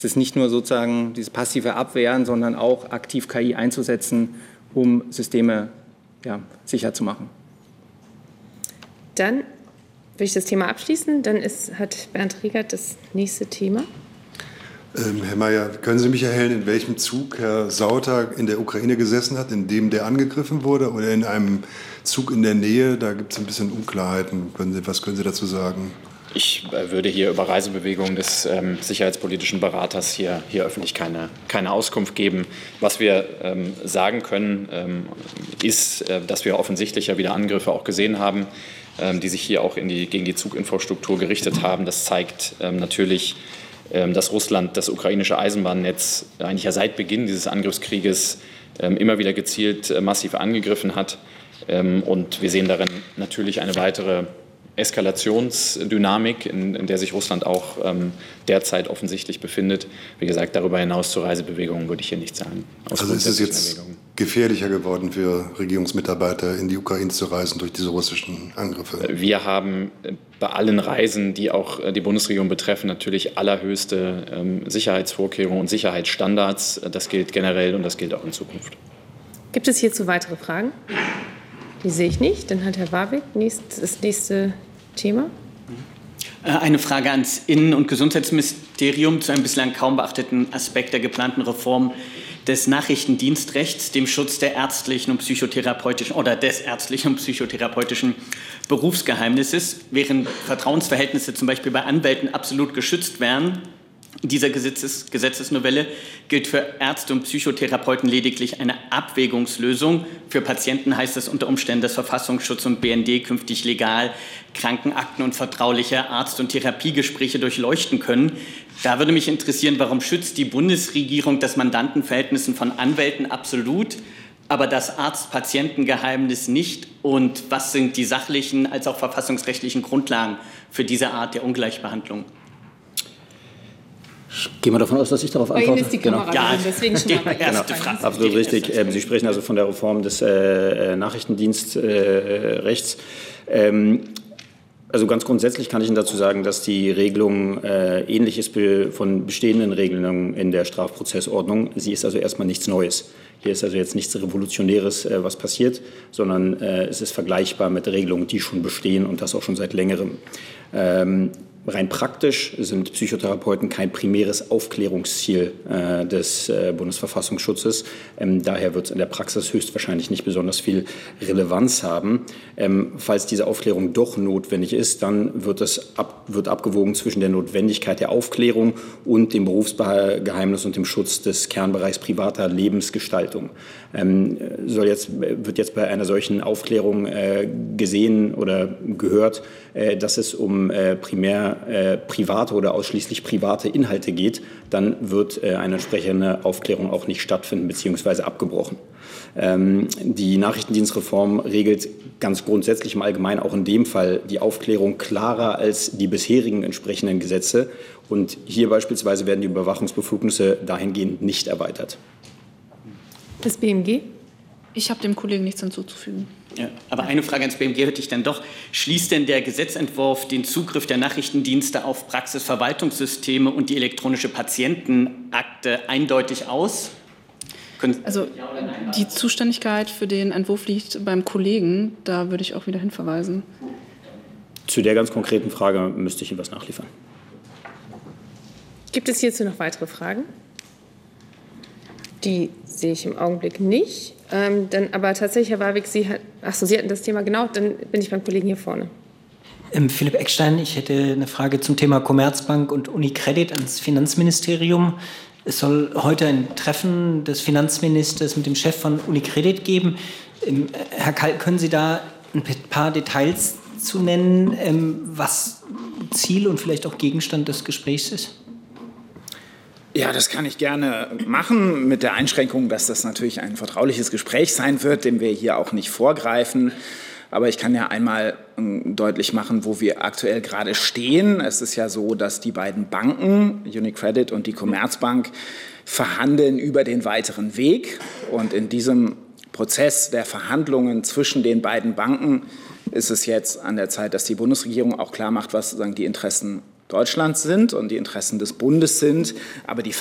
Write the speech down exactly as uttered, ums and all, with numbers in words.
Es ist nicht nur sozusagen dieses passive Abwehren, sondern auch aktiv K I einzusetzen, um Systeme ja, sicher zu machen. Dann will ich das Thema abschließen. Dann ist, hat Bernd Riegert das nächste Thema. Ähm, Herr Mayer, können Sie mich erhellen, in welchem Zug Herr Sauter in der Ukraine gesessen hat, in dem der angegriffen wurde, oder in einem Zug in der Nähe? Da gibt es ein bisschen Unklarheiten. Können Sie, was können Sie dazu sagen? Ich würde hier über Reisebewegungen des ähm, sicherheitspolitischen Beraters hier, hier öffentlich keine, keine Auskunft geben. Was wir ähm, sagen können, ähm, ist, äh, dass wir offensichtlich ja wieder Angriffe auch gesehen haben, ähm, die sich hier auch in die, gegen die Zuginfrastruktur gerichtet haben. Das zeigt ähm, natürlich, ähm, dass Russland das ukrainische Eisenbahnnetz eigentlich ja seit Beginn dieses Angriffskrieges ähm, immer wieder gezielt äh, massiv angegriffen hat. Ähm, und wir sehen darin natürlich eine weitere Eskalationsdynamik, in, in der sich Russland auch ähm, derzeit offensichtlich befindet. Wie gesagt, darüber hinaus zu Reisebewegungen würde ich hier nichts sagen. Also ist es jetzt Erwägungen. gefährlicher geworden für Regierungsmitarbeiter, in die Ukraine zu reisen durch diese russischen Angriffe? Wir haben bei allen Reisen, die auch die Bundesregierung betreffen, natürlich allerhöchste ähm, Sicherheitsvorkehrungen und Sicherheitsstandards. Das gilt generell und das gilt auch in Zukunft. Gibt es hierzu weitere Fragen? Die sehe ich nicht. Dann hat Herr Warwick das nächste Thema. Eine Frage ans Innen- und Gesundheitsministerium zu einem bislang kaum beachteten Aspekt der geplanten Reform des Nachrichtendienstrechts, dem Schutz der ärztlichen und psychotherapeutischen oder des ärztlichen und psychotherapeutischen Berufsgeheimnisses. Während Vertrauensverhältnisse zum Beispiel bei Anwälten absolut geschützt wären, dieser Gesetzes, Gesetzesnovelle gilt für Ärzte und Psychotherapeuten lediglich eine Abwägungslösung. Für Patienten heißt es unter Umständen, dass Verfassungsschutz und B N D künftig legal Krankenakten und vertrauliche Arzt- und Therapiegespräche durchleuchten können. Da würde mich interessieren, warum schützt die Bundesregierung das Mandantenverhältnissen von Anwälten absolut, aber das Arzt-Patienten-Geheimnis nicht? Und was sind die sachlichen als auch verfassungsrechtlichen Grundlagen für diese Art der Ungleichbehandlung? Gehen wir davon aus, dass ich darauf antworte? Bei Ihnen ist die Kamera genau. ja, deswegen schon mal bei Ihnen. Erste Frage. Genau. Absolut richtig. Sie sprechen also von der Reform des äh, Nachrichtendienstrechts. Ähm, also ganz grundsätzlich kann ich Ihnen dazu sagen, dass die Regelung äh, ähnlich ist be- von bestehenden Regelungen in der Strafprozessordnung. Sie ist also erstmal nichts Neues. Hier ist also jetzt nichts Revolutionäres, äh, was passiert, sondern äh, es ist vergleichbar mit Regelungen, die schon bestehen und das auch schon seit längerem. Ähm, Rein praktisch sind Psychotherapeuten kein primäres Aufklärungsziel äh, des äh, Bundesverfassungsschutzes. Ähm, daher wird es in der Praxis höchstwahrscheinlich nicht besonders viel Relevanz haben. Ähm, falls diese Aufklärung doch notwendig ist, dann wird es ab, wird abgewogen zwischen der Notwendigkeit der Aufklärung und dem Berufsgeheimnis und dem Schutz des Kernbereichs privater Lebensgestaltung. Ähm, soll jetzt, wird jetzt bei einer solchen Aufklärung äh, gesehen oder gehört, äh, dass es um äh, primär äh, private oder ausschließlich private Inhalte geht, dann wird äh, eine entsprechende Aufklärung auch nicht stattfinden bzw. abgebrochen. Ähm, die Nachrichtendienstreform regelt ganz grundsätzlich im Allgemeinen auch in dem Fall die Aufklärung klarer als die bisherigen entsprechenden Gesetze. Und hier beispielsweise werden die Überwachungsbefugnisse dahingehend nicht erweitert. Das B M G? Ich habe dem Kollegen nichts hinzuzufügen. Ja, aber eine Frage ans B M G hätte ich dann doch. Schließt denn der Gesetzentwurf den Zugriff der Nachrichtendienste auf Praxisverwaltungssysteme und die elektronische Patientenakte eindeutig aus? Können Also die Zuständigkeit für den Entwurf liegt beim Kollegen. Da würde ich auch wieder hinverweisen. Zu der ganz konkreten Frage müsste ich Ihnen was nachliefern. Gibt es hierzu noch weitere Fragen? Die sehe ich im Augenblick nicht. Ähm, dann aber tatsächlich, Herr Warwick, Sie, hat, ach so, Sie hatten das Thema genau, dann bin ich beim Kollegen hier vorne. Ähm, Philipp Eckstein, ich hätte eine Frage zum Thema Commerzbank und Unicredit ans Finanzministerium. Es soll heute ein Treffen des Finanzministers mit dem Chef von Unicredit geben. Ähm, Herr Kall, können Sie da ein paar Details zu nennen, ähm, was Ziel und vielleicht auch Gegenstand des Gesprächs ist? Ja, das kann ich gerne machen, mit der Einschränkung, dass das natürlich ein vertrauliches Gespräch sein wird, dem wir hier auch nicht vorgreifen. Aber ich kann ja einmal deutlich machen, wo wir aktuell gerade stehen. Es ist ja so, dass die beiden Banken, Unicredit und die Commerzbank, verhandeln über den weiteren Weg. Und in diesem Prozess der Verhandlungen zwischen den beiden Banken ist es jetzt an der Zeit, dass die Bundesregierung auch klar macht, was sozusagen die Interessen Deutschlands sind und die Interessen des Bundes sind. Aber die